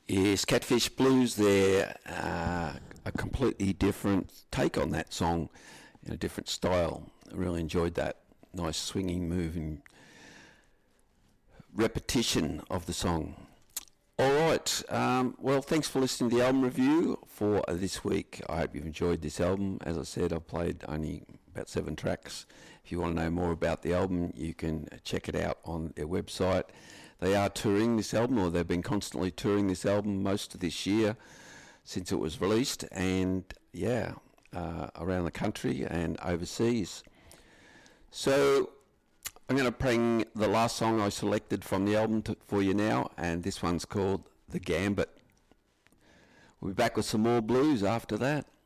Yes, Catfish Blues there, a completely different take on that song in a different style. I really enjoyed that. Nice swinging move and repetition of the song. All right, well, thanks for listening to the album review for this week. I hope you've enjoyed this album. As I said, I've played only about 7 tracks. If you want to know more about the album, you can check it out on their website. They are touring this album, or they've been constantly touring this album most of this year since it was released, and around the country and overseas. So I'm going to bring the last song I selected from the album for you now, and this one's called The Gambit. We'll be back with some more blues after that.